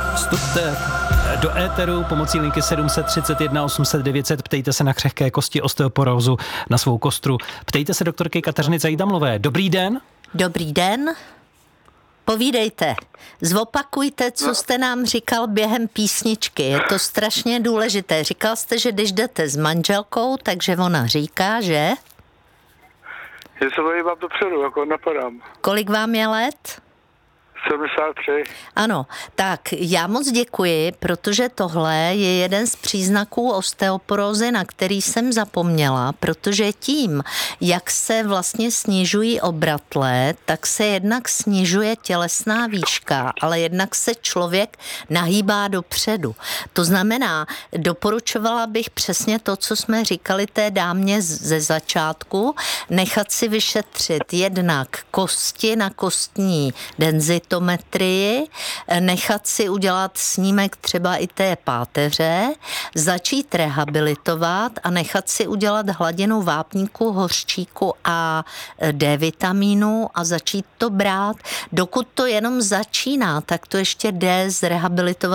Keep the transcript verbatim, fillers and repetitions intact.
Vstupte do éteru pomocí linky sedm set třicet jedna osm set devět set, ptejte se na křehké kosti, osteoporózu, na svou kostru. Ptejte se doktorky Kateřiny Zajdamlové. Dobrý den. Dobrý den. Povídejte. Zopakujte, co jste nám říkal během písničky. Je to strašně důležité. Říkal jste, že když jdete s manželkou, takže ona říká, že? Že se vám dopředu, jako napadám. Kolik vám je let? sedmdesát tři. Ano, tak já moc děkuji, protože tohle je jeden z příznaků osteoporózy, na který jsem zapomněla, protože tím, jak se vlastně snižují obratle, tak se jednak snižuje tělesná výška, ale jednak se člověk nahýbá dopředu. To znamená, doporučovala bych přesně to, co jsme říkali té dámě ze začátku, nechat si vyšetřit jednak kosti na kostní denzitometrii, nechat si udělat snímek třeba i té páteře, začít rehabilitovat a nechat si udělat hladinu vápníku, hořčíku a D vitamínu a začít to brát. Dokud to jenom začíná, tak to ještě jde zrehabilitovat